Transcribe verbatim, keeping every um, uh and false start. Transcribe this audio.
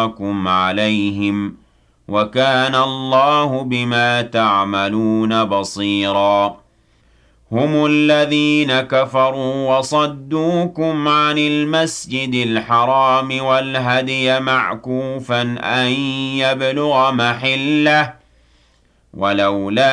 ليظهركم عليهم وكان الله بما تعملون بصيرا هم الذين كفروا وصدوكم عن المسجد الحرام والهدي معكوفا أن يبلغ محله ولولا